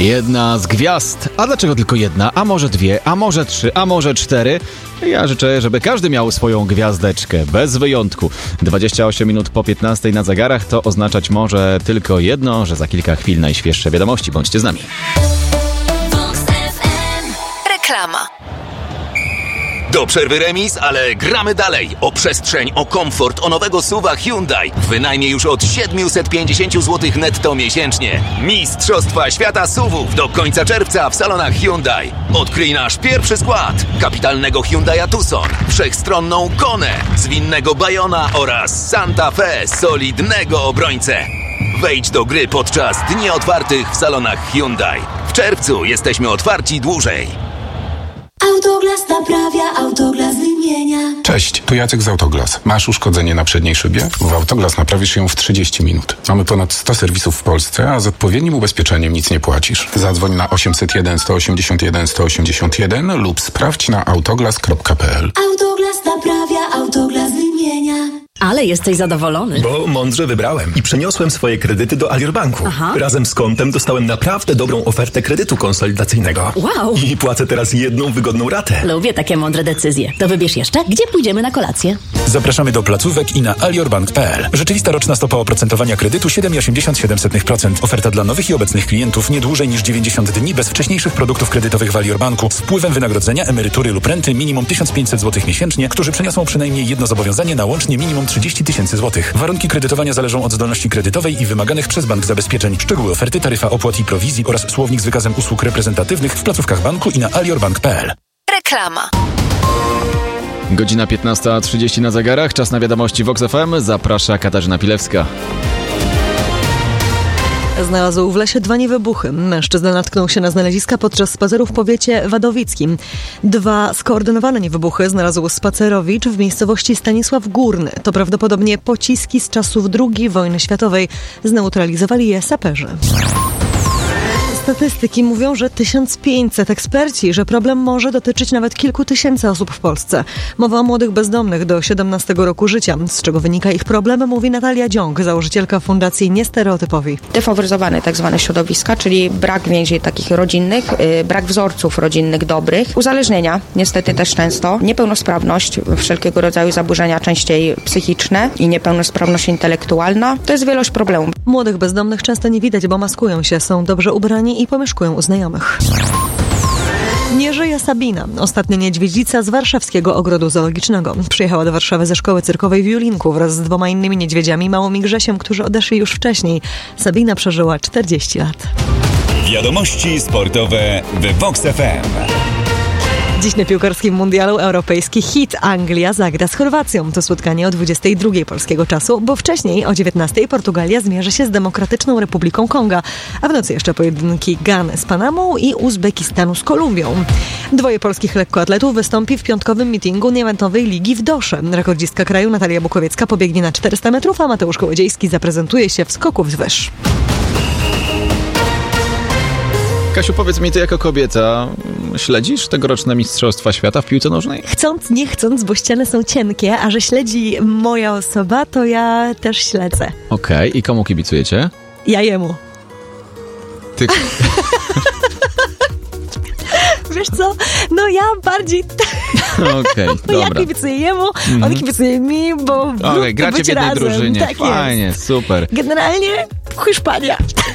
Jedna z gwiazd. A dlaczego tylko jedna? A może dwie? A może trzy? A może cztery? Ja życzę, żeby każdy miał swoją gwiazdeczkę, bez wyjątku. 28 minut po 15 na zegarach to oznaczać może tylko jedno, że za kilka chwil najświeższe wiadomości. Bądźcie z nami. Reklama. Do przerwy remis, ale gramy dalej. O przestrzeń, o komfort, o nowego SUV-a Hyundai. Wynajmie już od 750 zł netto miesięcznie. Mistrzostwa świata SUV-ów do końca czerwca w salonach Hyundai. Odkryj nasz pierwszy skład. Kapitalnego Hyundai'a Tucson, wszechstronną Konę, zwinnego Bayona oraz Santa Fe, solidnego obrońcę. Wejdź do gry podczas dni otwartych w salonach Hyundai. W czerwcu jesteśmy otwarci dłużej. Autoglas naprawia, Autoglas wymienia. Cześć, tu Jacek z Autoglas. Masz uszkodzenie na przedniej szybie? W Autoglas naprawisz ją w 30 minut. Mamy ponad 100 serwisów w Polsce, a z odpowiednim ubezpieczeniem nic nie płacisz. Zadzwoń na 801 181 181 lub sprawdź na autoglas.pl. Autoglas naprawia, Autoglas wymienia. Ale jesteś zadowolony. Bo mądrze wybrałem i przeniosłem swoje kredyty do Alior Banku. Aha. Razem z kontem dostałem naprawdę dobrą ofertę kredytu konsolidacyjnego. Wow. I płacę teraz jedną wygodną ratę. Lubię takie mądre decyzje. To wybierz jeszcze, gdzie pójdziemy na kolację. Zapraszamy do placówek i na aliorbank.pl. Rzeczywista roczna stopa oprocentowania kredytu 7,87%. Oferta dla nowych i obecnych klientów nie dłużej niż 90 dni bez wcześniejszych produktów kredytowych w Alior Banku z wpływem wynagrodzenia, emerytury lub renty minimum 1500 zł miesięcznie, którzy przeniosą przynajmniej jedno zobowiązanie na łącznie minimum 30 000 złotych. Warunki kredytowania zależą od zdolności kredytowej i wymaganych przez bank zabezpieczeń. Szczegóły oferty, taryfa opłat i prowizji oraz słownik z wykazem usług reprezentatywnych w placówkach banku i na aliorbank.pl. Reklama. Godzina 15:30 na zegarach. Czas na wiadomości Vox FM. Zaprasza Katarzyna Pilewska. Znalazł w lesie 2 niewybuchy. Mężczyzna natknął się na znaleziska podczas spaceru w powiecie wadowickim. 2 skoordynowane niewybuchy znalazł spacerowicz w miejscowości Stanisław Górny. To prawdopodobnie pociski z czasów II wojny światowej. Zneutralizowali je saperzy. Statystyki mówią, że 1500 eksperci, że problem może dotyczyć nawet kilku tysięcy osób w Polsce. Mowa o młodych bezdomnych do 17 roku życia. Z czego wynika ich problem, mówi Natalia Dziąg, założycielka Fundacji Niestereotypowi. Defaworyzowane tak zwane środowiska, czyli brak więzi takich rodzinnych, brak wzorców rodzinnych dobrych, uzależnienia, niestety też często, niepełnosprawność, wszelkiego rodzaju zaburzenia, częściej psychiczne i niepełnosprawność intelektualna. To jest wielość problemów. Młodych bezdomnych często nie widać, bo maskują się, są dobrze ubrani i pomieszkują u znajomych. Nie żyje Sabina, ostatnia niedźwiedzica z warszawskiego ogrodu zoologicznego. Przyjechała do Warszawy ze szkoły cyrkowej w Julinku wraz z 2 innymi niedźwiedziami, Małą i Grzesiem, którzy odeszli już wcześniej. Sabina przeżyła 40 lat. Wiadomości sportowe w Vox FM. Dziś na piłkarskim mundialu europejski hit Anglia zagra z Chorwacją. To spotkanie o 22 polskiego czasu, bo wcześniej o 19 Portugalia zmierzy się z Demokratyczną Republiką Konga, a w nocy jeszcze pojedynki Gany z Panamą i Uzbekistanu z Kolumbią. 2 polskich lekkoatletów wystąpi w piątkowym meetingu nieeventowej ligi w Dosze. Rekordzistka kraju Natalia Bukowiecka pobiegnie na 400 metrów, a Mateusz Kołodziejski zaprezentuje się w skoku wzwyż. Kasiu, powiedz mi, ty jako kobieta śledzisz tegoroczne Mistrzostwa Świata w piłce nożnej? Chcąc, nie chcąc, bo ściany są cienkie, a że śledzi moja osoba, to ja też śledzę. Okej, i komu kibicujecie? Ja jemu. Ty... Wiesz co? No ja bardziej... Okej, dobra. Ja kibicuję jemu, on kibicuje mi, bo gracie w jednej razem. drużynie. Tak fajnie, jest. Super. Generalnie Hiszpania.